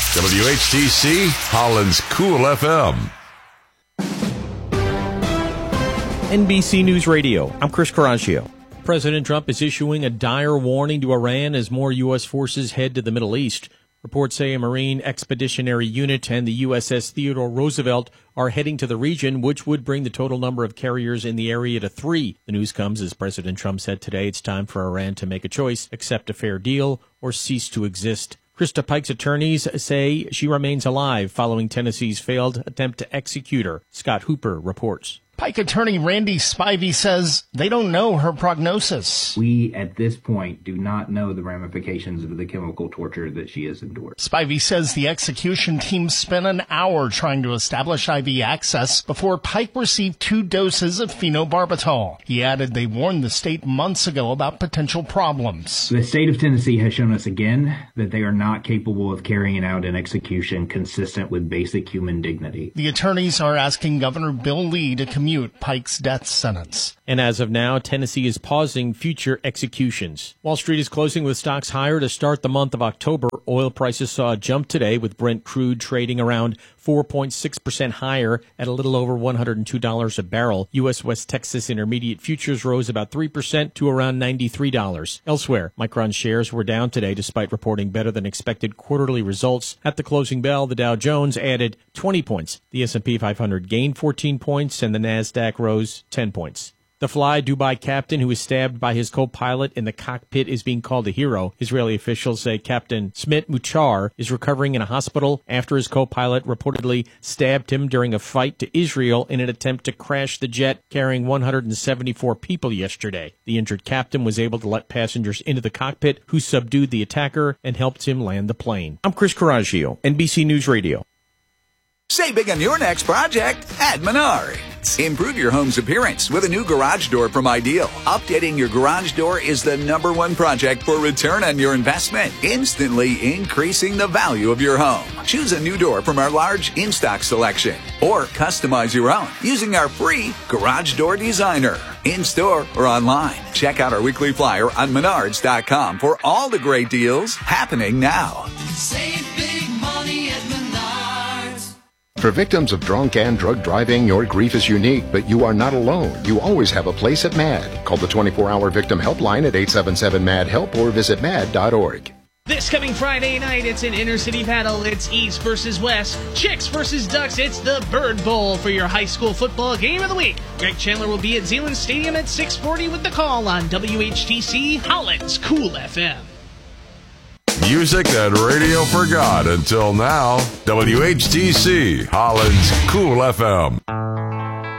WHTC, Holland's Cool FM. NBC News Radio, I'm Chris Coraggio. President Trump is issuing a dire warning to Iran as more U.S. forces head to the Middle East. Reports say a Marine Expeditionary Unit and the USS Theodore Roosevelt are heading to the region, which would bring the total number of carriers in the area to 3. The news comes as President Trump said today it's time for Iran to make a choice, accept a fair deal, or cease to exist. Krista Pike's attorneys say she remains alive following Tennessee's failed attempt to execute her. Scott Hooper reports. Pike attorney Randy Spivey says they don't know her prognosis. We, at this point, do not know the ramifications of the chemical torture that she has endured. Spivey says the execution team spent an hour trying to establish IV access before Pike received 2 doses of phenobarbital. He added they warned the state months ago about potential problems. The state of Tennessee has shown us again that they are not capable of carrying out an execution consistent with basic human dignity. The attorneys are asking Governor Bill Lee to commute Pike's death sentence. And as of now, Tennessee is pausing future executions. Wall Street is closing with stocks higher to start the month of October. Oil prices saw a jump today with Brent crude trading around 4.6% higher at a little over $102 a barrel. U.S. West Texas Intermediate futures rose about 3% to around $93. Elsewhere, Micron shares were down today despite reporting better than expected quarterly results. At the closing bell, the Dow Jones added 20 points. The S&P 500 gained 14 points and the Nasdaq rose 10 points. The Fly Dubai captain who was stabbed by his co-pilot in the cockpit is being called a hero. Israeli officials say Captain Smit Muchar is recovering in a hospital after his co-pilot reportedly stabbed him during a fight to Israel in an attempt to crash the jet carrying 174 people yesterday. The injured captain was able to let passengers into the cockpit, who subdued the attacker and helped him land the plane. I'm Chris Coraggio, NBC News Radio. Save big on your next project at Menards. Improve your home's appearance with a new garage door from Ideal. Updating your garage door is the #1 project for return on your investment, instantly increasing the value of your home. Choose a new door from our large in-stock selection or customize your own using our free Garage Door Designer. In-store or online. Check out our weekly flyer on Menards.com for all the great deals happening now. Save big money at Menards. For victims of drunk and drug driving, your grief is unique, but you are not alone. You always have a place at MAD. Call the 24-hour victim helpline at 877-MAD-HELP or visit mad.org. This coming Friday night, it's an inner-city battle. It's East versus West, Chicks versus Ducks. It's the Bird Bowl for your high school football game of the week. Greg Chandler will be at Zeeland Stadium at 6:40 with the call on WHTC, Holland's Cool FM. Music that radio forgot until now. WHTC, Holland's Cool FM.